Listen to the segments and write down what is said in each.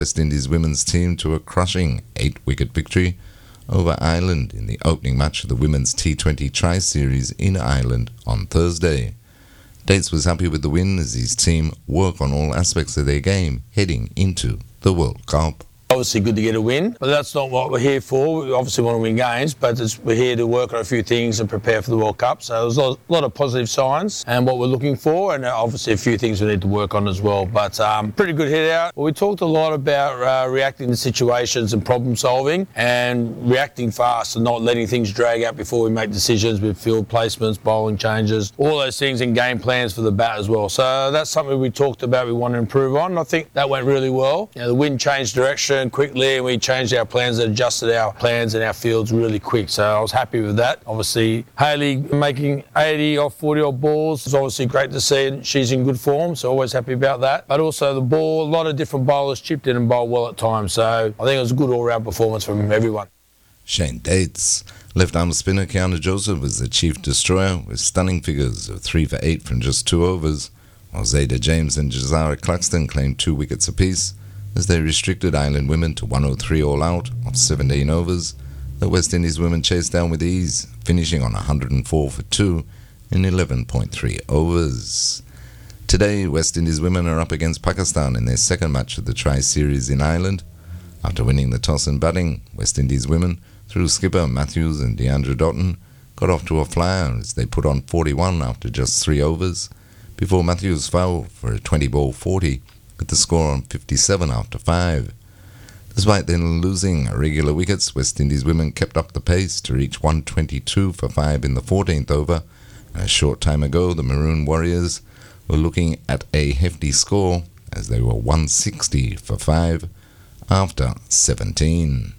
West Indies women's team to a crushing 8-wicket victory over Ireland in the opening match of the Women's T20 Tri-Series in Ireland on Thursday. Dates was happy with the win as his team work on all aspects of their game heading into the World Cup. Obviously good to get a win, but that's not what we're here for. We obviously want to win games, but we're here to work on a few things and prepare for the World Cup. So there's a lot of positive signs and what we're looking for, and obviously a few things we need to work on as well. But pretty good hit out. We talked a lot about reacting to situations and problem solving and reacting fast and not letting things drag out before we make decisions with field placements, bowling changes, all those things, and game plans for the bat as well. So that's something we talked about we want to improve on. I think that went really well. The wind changed direction quickly and we changed our plans and adjusted our plans and our fields really quick, so I was happy with that. Obviously Hayley making 80 off 40 odd balls is obviously great to see, and she's in good form, so always happy about that. But also the ball, a lot of different bowlers chipped in and bowled well at times, so I think it was a good all-round performance from everyone. Shane Dates. Left-arm spinner Kiana Joseph was the chief destroyer with stunning figures of 3 for 8 from just 2 overs, while Zayda James and Jazara Cluxton claimed 2 wickets apiece as they restricted Ireland women to 103 all out off 17 overs. The West Indies women chased down with ease, finishing on 104 for 2 in 11.3 overs. Today, West Indies women are up against Pakistan in their second match of the Tri-Series in Ireland. After winning the toss and batting, West Indies women, through skipper Matthews and Deandra Dotton, got off to a flyer as they put on 41 after just 3 overs, before Matthews fell for a 20-ball 40, with the score on 57 after 5. Despite then losing irregular wickets, West Indies women kept up the pace to reach 122 for 5 in the 14th over, and a short time ago the Maroon Warriors were looking at a hefty score as they were 160 for 5 after 17.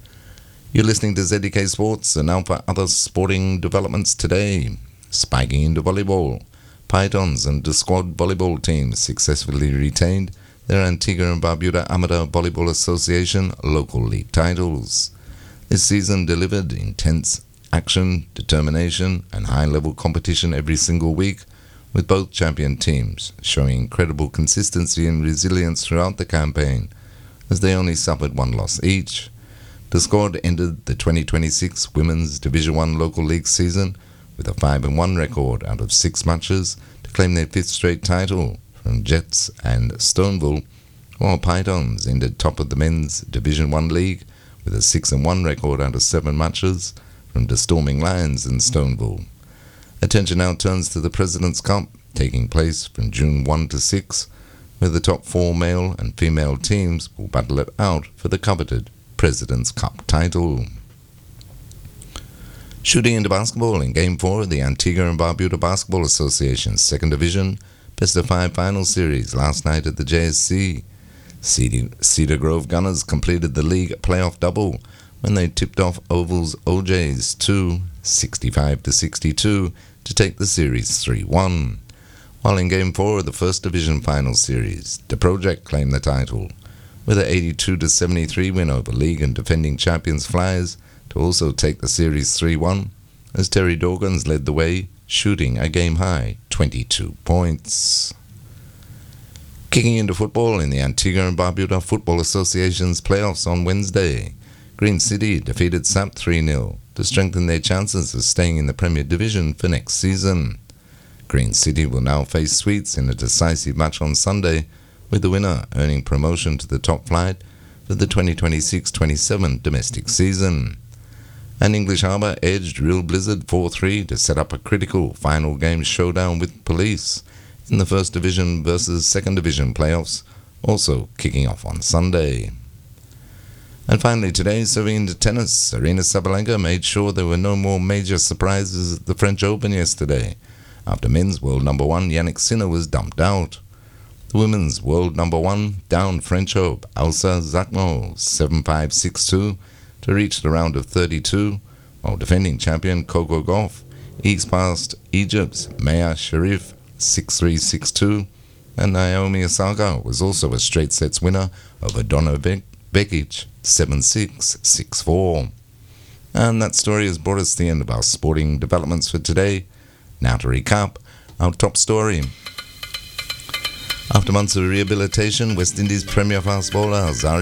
You're listening to ZDK Sports, and now for other sporting developments today. Spiking into volleyball. Pythons and the squad volleyball teams successfully retained their Antigua and Barbuda Amateur Volleyball Association local league titles. This season delivered intense action, determination, and high-level competition every single week, with both champion teams showing incredible consistency and resilience throughout the campaign, as they only suffered 1 loss each. The squad ended the 2026 Women's Division 1 local league season with a 5-1 record out of 6 matches to claim their 5th straight title from Jets and Stoneville, while Pythons ended top of the Men's Division 1 league with a 6-1 record out of 7 matches from the Storming Lions and Stoneville. Attention now turns to the President's Cup, taking place from June 1 to 6, where the top 4 male and female teams will battle it out for the coveted President's Cup title. Shooting into basketball in Game 4 of the Antigua and Barbuda Basketball Association's 2nd Division Best of 5 final series last night at the JSC. Cedar Grove Gunners completed the league playoff double when they tipped off Oval's OJs 65-62 to take the series 3-1. While in Game 4 of the 1st Division final series, the Project claimed the title with an 82-73 win over league and defending champions Flyers to also take the series 3-1, as Terry Dawkins led the way, shooting a game-high 22 points. Kicking into football in the Antigua and Barbuda Football Association's playoffs on Wednesday, Green City defeated SAP 3-0 to strengthen their chances of staying in the Premier Division for next season. Green City will now face Sweets in a decisive match on Sunday, with the winner earning promotion to the top flight for the 2026-27 domestic season. And English Harbour edged Real Blizzard 4-3 to set up a critical final game showdown with Police in the 1st Division versus 2nd Division playoffs, also kicking off on Sunday. And finally today, serving into tennis, Serena Sabalenka made sure there were no more major surprises at the French Open yesterday, after men's world number 1 Yannick Sinner was dumped out. The women's world number 1 downed French hope Elsa Zakmo 7-5-6-2 to reach the round of 32, while defending champion Coco Gauff ekes past Egypt's Maya Sharif 6-3-6-2, and Naomi Osaka was also a straight sets winner over Donna Vekic 7-6-6-4. And that story has brought us to the end of our sporting developments for today. Now to recap our top story. After months of rehabilitation, West Indies Premier fast bowler Zari